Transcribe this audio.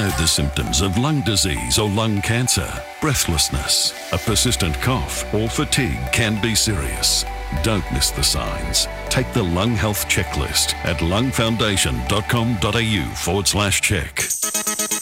know the symptoms of lung disease or lung cancer, breathlessness, a persistent cough, or fatigue can be serious. Don't miss the signs. Take the Lung Health Checklist at lungfoundation.com.au/check.